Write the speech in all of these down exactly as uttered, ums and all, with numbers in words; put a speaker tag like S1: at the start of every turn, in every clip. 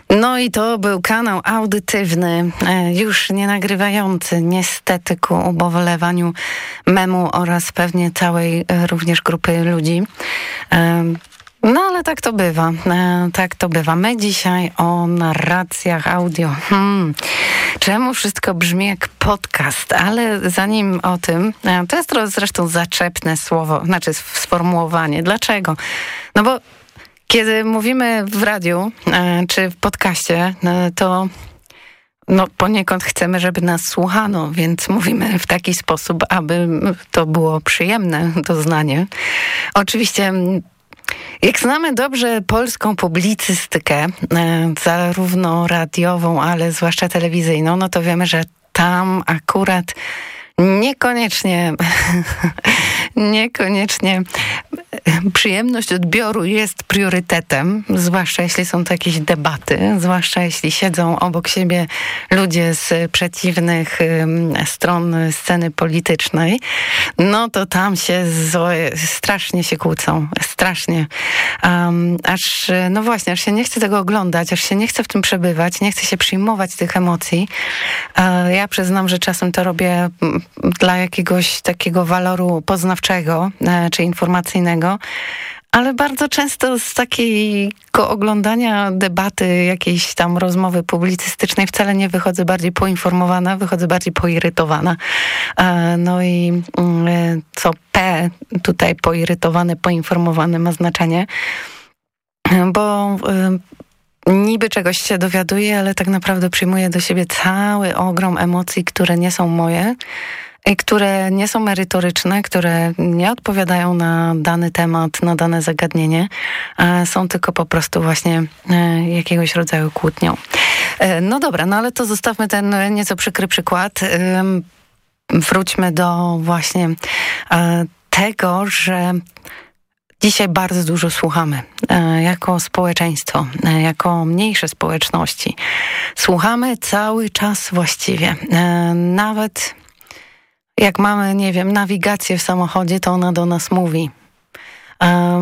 S1: No i to był kanał audytywny, już nie nagrywający niestety ku ubowlewaniu memu oraz pewnie całej również grupy ludzi. No ale tak to bywa, tak to bywa. My dzisiaj o narracjach audio. Hmm. Czemu wszystko brzmi jak podcast? Ale zanim o tym, to jest zresztą zaczepne słowo, znaczy sformułowanie. Dlaczego? No bo kiedy mówimy w radiu czy w podcaście, to no poniekąd chcemy, żeby nas słuchano, więc mówimy w taki sposób, aby to było przyjemne doznanie. Oczywiście jak znamy dobrze polską publicystykę, zarówno radiową, ale zwłaszcza telewizyjną, no to wiemy, że tam akurat niekoniecznie, niekoniecznie przyjemność odbioru jest priorytetem, zwłaszcza jeśli są to jakieś debaty, zwłaszcza jeśli siedzą obok siebie ludzie z przeciwnych stron sceny politycznej, no to tam się złe, strasznie się kłócą, strasznie. Um, aż, no właśnie, aż się nie chce tego oglądać, aż się nie chce w tym przebywać, nie chce się przyjmować tych emocji. Uh, ja przyznam, że czasem to robię dla jakiegoś takiego waloru poznawczego czy informacyjnego, ale bardzo często z takiego oglądania debaty, jakiejś tam rozmowy publicystycznej wcale nie wychodzę bardziej poinformowana, wychodzę bardziej poirytowana. No i co P tutaj poirytowany, poinformowany ma znaczenie, bo niby czegoś się dowiaduję, ale tak naprawdę przyjmuję do siebie cały ogrom emocji, które nie są moje i które nie są merytoryczne, które nie odpowiadają na dany temat, na dane zagadnienie, a są tylko po prostu właśnie jakiegoś rodzaju kłótnią. No dobra, no ale to zostawmy ten nieco przykry przykład. Wróćmy do właśnie tego, że dzisiaj bardzo dużo słuchamy e, jako społeczeństwo, e, jako mniejsze społeczności. Słuchamy cały czas właściwie. E, nawet jak mamy, nie wiem, nawigację w samochodzie, to ona do nas mówi. E,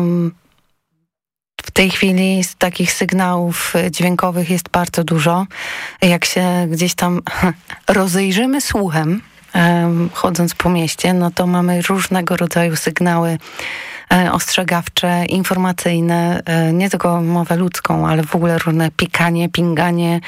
S1: w tej chwili z takich sygnałów dźwiękowych jest bardzo dużo. Jak się gdzieś tam rozejrzymy słuchem, e, chodząc po mieście, no to mamy różnego rodzaju sygnały ostrzegawcze, informacyjne, nie tylko mowę ludzką, ale w ogóle różne pikanie, pinganie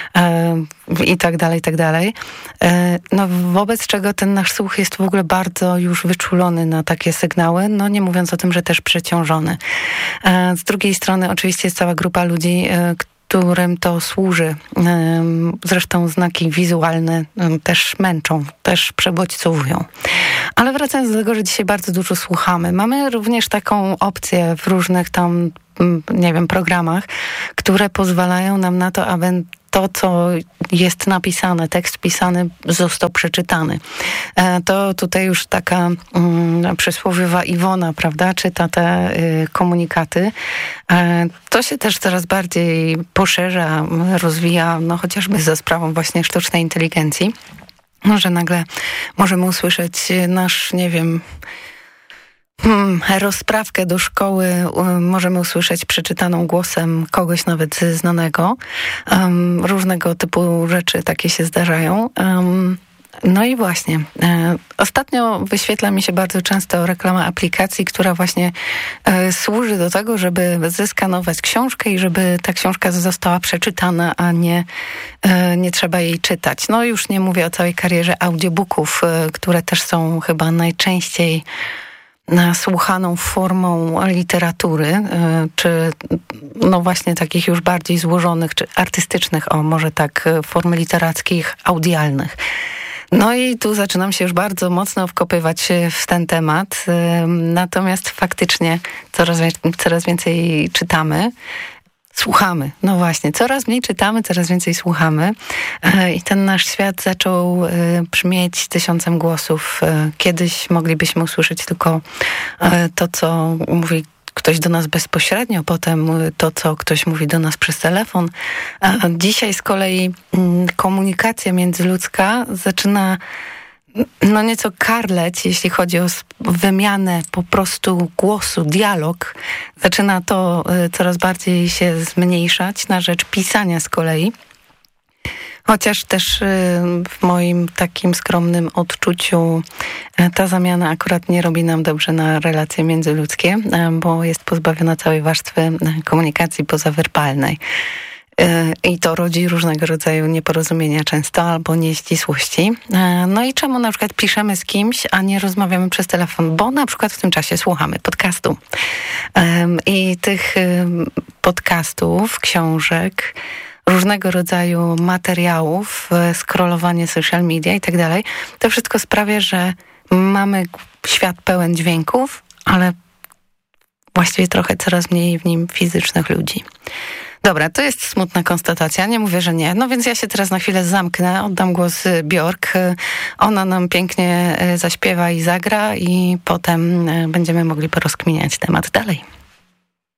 S1: i tak dalej, i tak dalej. No wobec czego ten nasz słuch jest w ogóle bardzo już wyczulony na takie sygnały, no nie mówiąc o tym, że też przeciążony. Z drugiej strony oczywiście jest cała grupa ludzi, którym to służy. Zresztą znaki wizualne też męczą, też przebodźcowują. Ale wracając do tego, że dzisiaj bardzo dużo słuchamy. Mamy również taką opcję w różnych tam, nie wiem, programach, które pozwalają nam na to, aby to, co jest napisane, tekst pisany, został przeczytany. To tutaj już taka um, przysłowiowa Iwona, prawda, czyta te y, komunikaty. E, to się też coraz bardziej poszerza, rozwija, no chociażby za sprawą właśnie sztucznej inteligencji. No, że nagle możemy usłyszeć nasz, nie wiem, Hmm, rozprawkę do szkoły um, możemy usłyszeć przeczytaną głosem kogoś nawet znanego. Um, różnego typu rzeczy takie się zdarzają. Um, no i właśnie, e, ostatnio wyświetla mi się bardzo często reklama aplikacji, która właśnie e, służy do tego, żeby zeskanować książkę i żeby ta książka została przeczytana, a nie, e, nie trzeba jej czytać. No już nie mówię o całej karierze audiobooków, e, które też są chyba najczęściej słuchaną formą literatury, czy no właśnie takich już bardziej złożonych, czy artystycznych, o może tak, form literackich, audialnych. No i tu zaczynam się już bardzo mocno wkopywać w ten temat, natomiast faktycznie coraz, coraz więcej czytamy. Słuchamy, no właśnie, coraz mniej czytamy, coraz więcej słuchamy i ten nasz świat zaczął brzmieć tysiącem głosów. Kiedyś moglibyśmy usłyszeć tylko to, co mówi ktoś do nas bezpośrednio, potem to, co ktoś mówi do nas przez telefon. A dzisiaj z kolei komunikacja międzyludzka zaczyna no nieco karleć, jeśli chodzi o wymianę po prostu głosu, dialog. Zaczyna to coraz bardziej się zmniejszać na rzecz pisania z kolei. Chociaż też w moim takim skromnym odczuciu ta zamiana akurat nie robi nam dobrze na relacje międzyludzkie, bo jest pozbawiona całej warstwy komunikacji pozawerbalnej. I to rodzi różnego rodzaju nieporozumienia często albo nieścisłości. No i czemu na przykład piszemy z kimś, a nie rozmawiamy przez telefon? Bo na przykład w tym czasie słuchamy podcastu. I tych podcastów, książek, różnego rodzaju materiałów, scrollowanie social media i tak dalej, to wszystko sprawia, że mamy świat pełen dźwięków, ale właściwie trochę coraz mniej w nim fizycznych ludzi. Dobra, to jest smutna konstatacja, nie mówię, że nie. No więc ja się teraz na chwilę zamknę, oddam głos Björk. Ona nam pięknie zaśpiewa i zagra i potem będziemy mogli porozkminiać temat dalej.